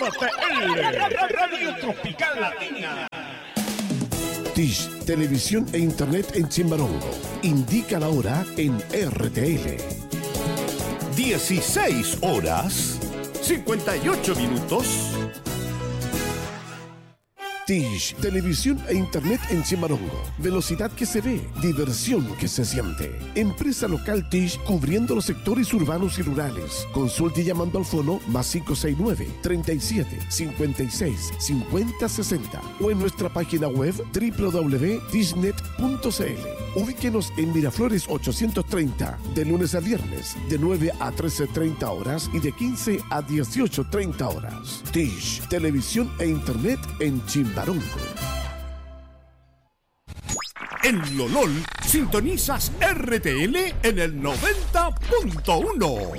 RTL, Radio Tropical Latina. Dish, televisión e internet en Chimbarongo. Indica la hora en RTL. 16 horas, 58 minutos. Dish, televisión e internet en Chimbarongo. Velocidad que se ve, diversión que se siente. Empresa local Dish cubriendo los sectores urbanos y rurales. Consulte llamando al fono +569 37 56 50 60 o en nuestra página web www.dishnet.cl. Ubíquenos en Miraflores 830, de lunes a viernes, de 9 a 13:30 horas y de 15 a 18:30 horas. Dish, televisión e internet en Chimbarongo. En Lolol, sintonizas RTL en el 90.1.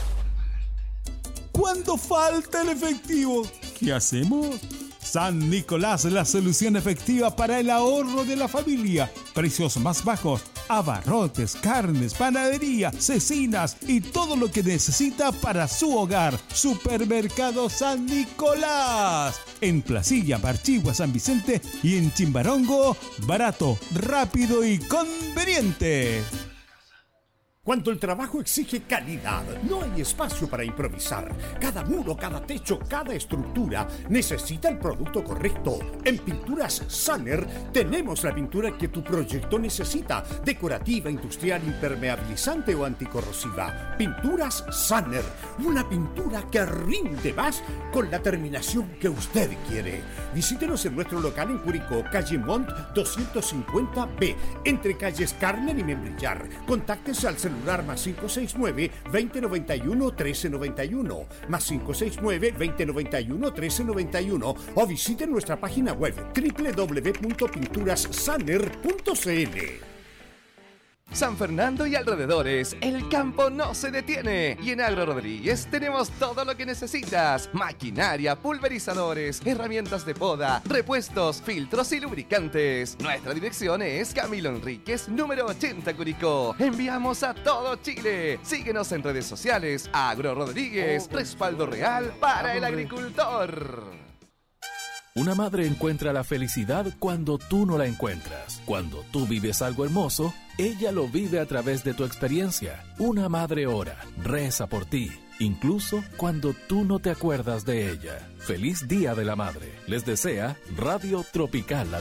Cuando falta el efectivo, ¿qué hacemos? San Nicolás, la solución efectiva para el ahorro de la familia. Precios más bajos, abarrotes, carnes, panadería, cecinas y todo lo que necesita para su hogar. Supermercado San Nicolás. En Placilla, Barchigua, San Vicente y en Chimbarongo, barato, rápido y conveniente. Cuando el trabajo exige calidad, no hay espacio para improvisar. Cada muro, cada techo, cada estructura necesita el producto correcto. En Pinturas Sanner tenemos la pintura que tu proyecto necesita. Decorativa, industrial, impermeabilizante o anticorrosiva. Pinturas Sanner. Una pintura que rinde más con la terminación que usted quiere. Visítenos en nuestro local en Curicó, calle Mont 250B, entre calles Carmen y Membrillar. Contáctese al celular +569 2091 1391, +569 2091 1391 o visite nuestra página web www.pinturassanner.cl. San Fernando y alrededores, el campo no se detiene. Y en Agro Rodríguez tenemos todo lo que necesitas: maquinaria, pulverizadores, herramientas de poda, repuestos, filtros y lubricantes. Nuestra dirección es Camilo Enríquez, número 80, Curicó. Enviamos a todo Chile. Síguenos en redes sociales. Agro Rodríguez, respaldo real para el agricultor. Una madre encuentra la felicidad cuando tú no la encuentras. Cuando tú vives algo hermoso, ella lo vive a través de tu experiencia. Una madre ora, reza por ti, incluso cuando tú no te acuerdas de ella. Feliz Día de la Madre. Les desea Radio Tropical Latina.